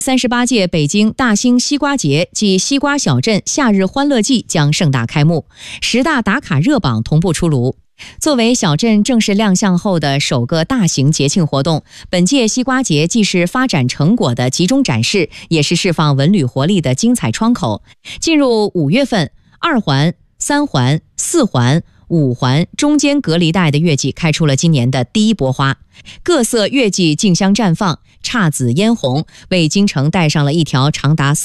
38届北京大兴西瓜节暨西瓜小镇夏日欢乐季将盛大开幕，10大打卡热榜同步出炉。作为小镇正式亮相后的首个大型节庆活动，本届西瓜节既是发展成果的集中展示，也是释放文旅活力的精彩窗口。进入5月份，2环、3环、4环、5环中间隔离带的月季开出了今年的第一波花，各色月季竞相绽放，姹紫嫣红，为京城带上了一条长达